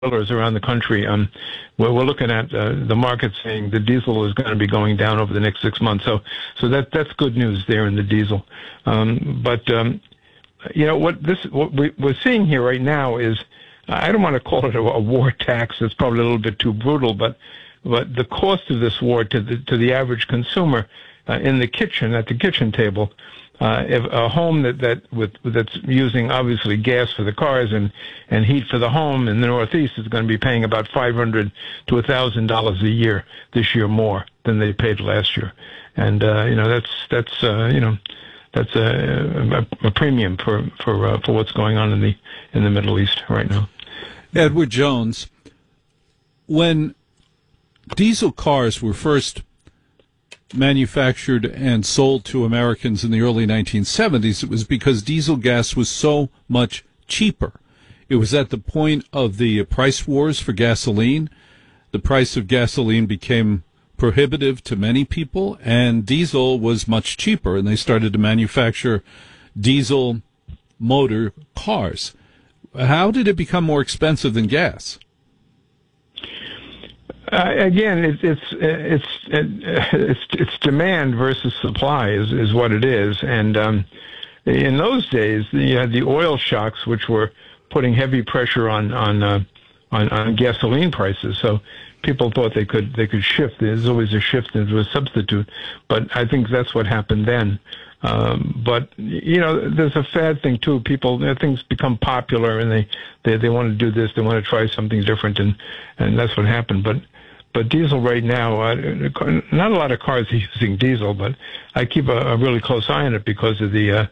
dealers around the country, we're looking at the market saying the diesel is going to be going down over the next 6 months. So that's good news there in the diesel. But what we're seeing here right now is, I don't want to call it a war tax. It's probably a little bit too brutal, but the cost of this war to the average consumer in the kitchen, at the kitchen table, if a home that's using obviously gas for the cars and heat for the home in the Northeast is going to be paying about $500 to $1,000 a year this year more than they paid last year, and that's a premium for what's going on in the Middle East right now. Edward Jones, when diesel cars were first manufactured and sold to Americans in the early 1970s, it was because diesel gas was so much cheaper. It was at the point of the price wars for gasoline. The price of gasoline became prohibitive to many people, and diesel was much cheaper, and they started to manufacture diesel motor cars. How did it become more expensive than gas? Again, it's demand versus supply is what it is, and in those days you had the oil shocks, which were putting heavy pressure on gasoline prices. So people thought they could shift. There's always a shift into a substitute, but I think that's what happened then. But there's a fad thing too. Things become popular, and they want to do this. They want to try something different, and that's what happened. But diesel right now, not a lot of cars are using diesel, but I keep a really close eye on it because of the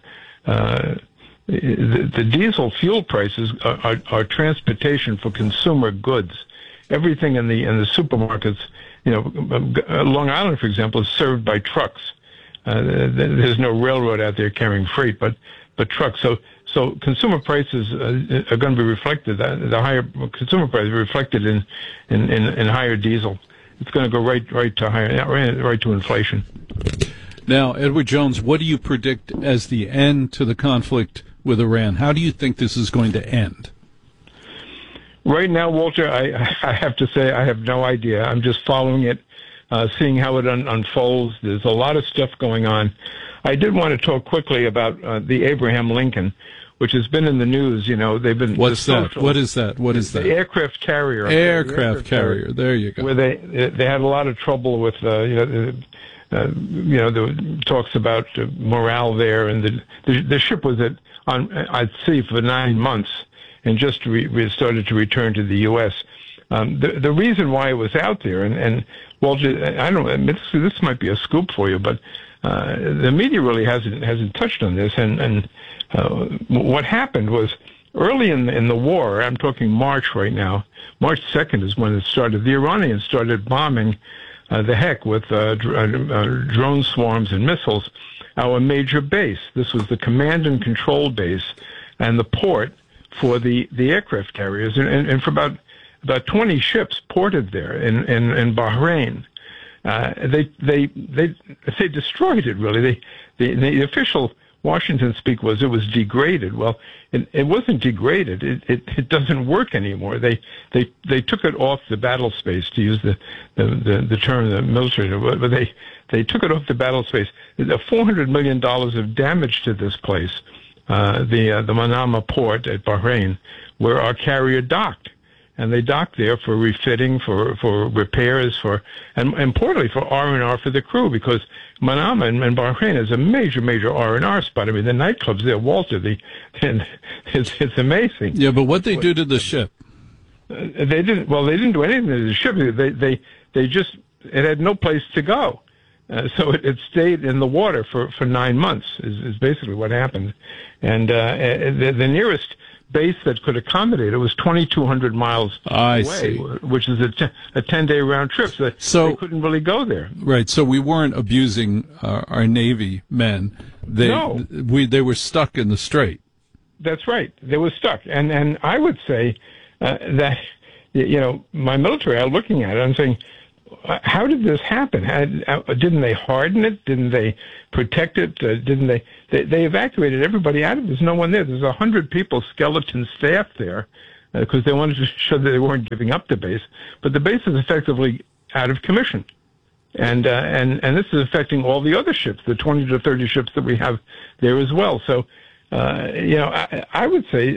diesel fuel prices are transportation for consumer goods. Everything in the supermarkets, Long Island, for example, is served by trucks. There's no railroad out there carrying freight, but trucks. So consumer prices are going to be reflected. The higher consumer prices are reflected in higher diesel. It's going to go right to inflation. Now, Edward Jones, what do you predict as the end to the conflict with Iran? How do you think this is going to end? Right now, Walter, I have to say I have no idea. I'm just following it, seeing how it unfolds. There's a lot of stuff going on. I did want to talk quickly about the Abraham Lincoln, which has been in the news. They've been. What's that? What is that? The aircraft carrier. Aircraft carrier. There you go. Where they had a lot of trouble with the talks about morale there, and the ship was at sea for 9 months, and just started to return to the U.S. The reason why it was out there, and Walter, I don't know, this might be a scoop for you, but the media really hasn't touched on this, and what happened was early in the war. I'm talking March right now. March 2nd is when it started. The Iranians started bombing the heck with drone swarms and missiles our major base. This was the command and control base and the port for the aircraft carriers, and for about 20 ships ported there in Bahrain. They destroyed it, really. The official Washington speak was it was degraded. Well, it wasn't degraded. It doesn't work anymore. They took it off the battle space, to use the term the military, but they took it off the battle space. $400 million of damage to this place, the Manama port at Bahrain, where our carrier docked. And they docked there for refitting, for repairs, and importantly for R&R for the crew, because Manama and Bahrain is a major R&R spot. I mean, the nightclubs there, Walter, it's amazing. Yeah, but what they do to the ship? They didn't do anything to the ship. They just, it had no place to go. So it stayed in the water for 9 months is basically what happened. And the nearest base that could accommodate it was 2,200 miles away, which is a 10-day round trip. So they couldn't really go there. Right. So we weren't abusing our Navy men. They were stuck in the strait. That's right. They were stuck. And I would say that, my military are looking at it and saying, how did this happen? Didn't they harden it? Didn't they protect it? Didn't they evacuated everybody out of it? There's no one there. There's 100 people, skeleton staff there. because they wanted to show that they weren't giving up the base. But the base is effectively out of commission. And this is affecting all the other ships, the 20 to 30 ships that we have there as well. So, I would say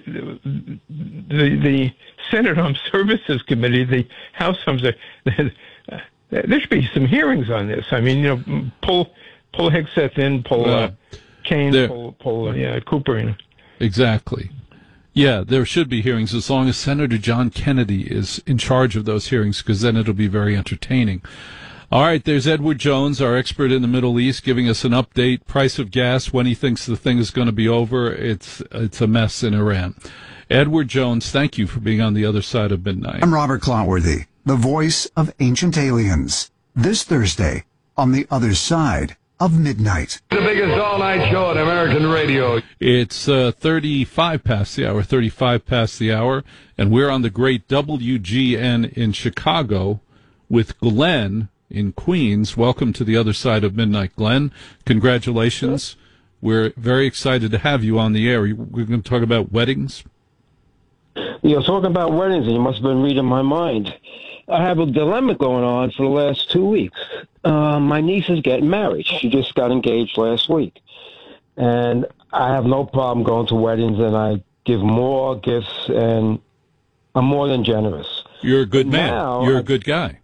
the Senate Armed Services Committee, the House Armed Services, there should be some hearings on this. I mean, pull Hegseth in, pull Kane, pull Cooper in. Exactly. Yeah, there should be hearings as long as Senator John Kennedy is in charge of those hearings, because then it'll be very entertaining. All right, there's Edward Jones, our expert in the Middle East, giving us an update, price of gas, when he thinks the thing is going to be over. It's a mess in Iran. Edward Jones, thank you for being on the other side of midnight. I'm Robert Clotworthy, the voice of Ancient Aliens. This Thursday, on the other side of midnight. The biggest all-night show on American radio. It's 35 past the hour, and we're on the great WGN in Chicago with Glenn in Queens. Welcome to the other side of midnight, Glenn. Congratulations. We're very excited to have you on the air. We're going to talk about weddings. You're talking about weddings, and you must have been reading my mind. I have a dilemma going on for the last 2 weeks. My niece is getting married. She just got engaged last week. And I have no problem going to weddings, and I give more gifts, and I'm more than generous. You're a good man. You're a good guy.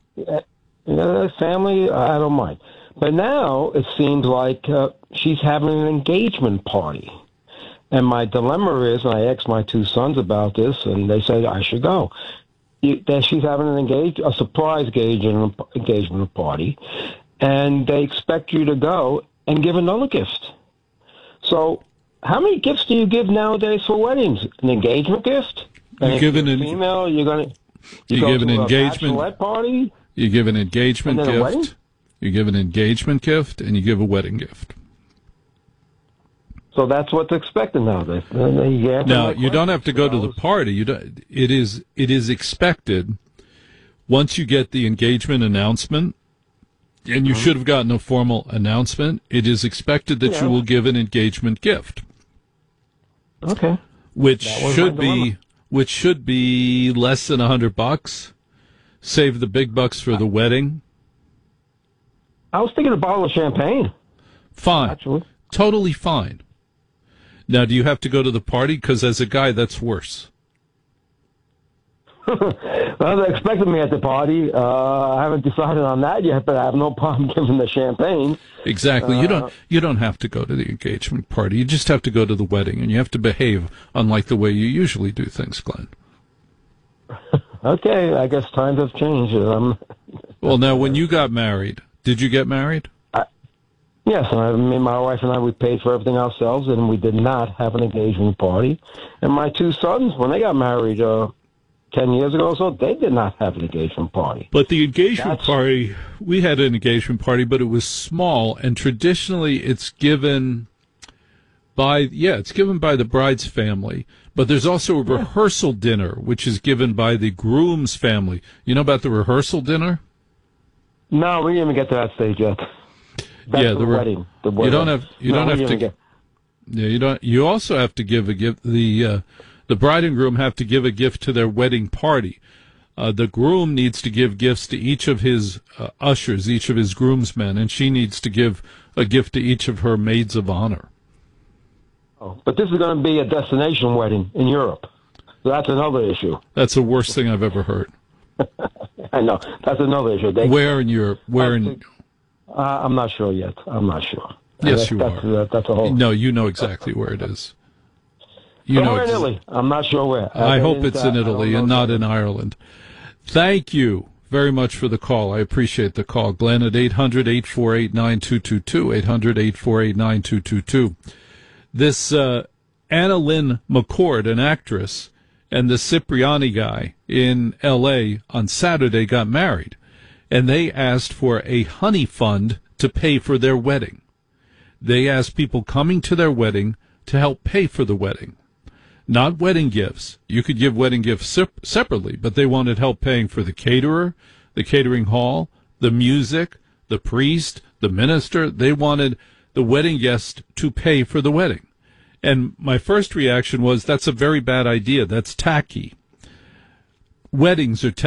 Family, I don't mind. But now it seems like she's having an engagement party. And my dilemma is, and I asked my two sons about this, and they said I should go. That she's having a surprise engagement party, and they expect you to go and give another gift. So, how many gifts do you give nowadays for weddings? An engagement gift? You give an female. You give an engagement bachelorette party. You give an engagement gift. You give an engagement gift, and you give a wedding gift. So that's what's expected nowadays. Now, you don't have to go to the party. It is expected once you get the engagement announcement, and you should have gotten a formal announcement. It is expected that you will give an engagement gift. Okay. Which should be less than $100. Save the big bucks for the wedding. I was thinking a bottle of champagne. Fine. Actually. Totally fine. Now, do you have to go to the party? Because as a guy, that's worse. Well, they expected me at the party. I haven't decided on that yet, but I have no problem giving the champagne. Exactly. You don't have to go to the engagement party. You just have to go to the wedding, and you have to behave unlike the way you usually do things, Glenn. Okay, I guess times have changed. Well, now, when you got married, did you get married? Yes, and my wife and I, we paid for everything ourselves, and we did not have an engagement party. And my two sons, when they got married 10 years ago or so, they did not have an engagement party. But the engagement party, we had an engagement party, but it was small, and traditionally it's given by the bride's family. But there's also a rehearsal dinner, which is given by the groom's family. You know about the rehearsal dinner? No, we didn't even get to that stage yet. That's the wedding. You also have to give a gift. The bride and groom have to give a gift to their wedding party. The groom needs to give gifts to each of his ushers, each of his groomsmen, and she needs to give a gift to each of her maids of honor. Oh, but this is going to be a destination wedding in Europe. So that's another issue. That's the worst thing I've ever heard. I know. That's another issue. Where in Europe? I'm not sure yet. I'm not sure. Yes, you are. That's a whole... No, you know exactly where it is. Somewhere in Italy. I'm not sure where. I hope it's in Italy and not in Ireland. Thank you very much for the call. I appreciate the call. Glenn at 800-848-9222, 800-848-9222. This Anna Lynn McCord, an actress, and the Cipriani guy in L.A. on Saturday got married, and they asked for a honey fund to pay for their wedding. They asked people coming to their wedding to help pay for the wedding. Not wedding gifts. You could give wedding gifts separately, but they wanted help paying for the caterer, the catering hall, the music, the priest, the minister. They wanted the wedding guest to pay for the wedding. And my first reaction was, that's a very bad idea. That's tacky. weddings are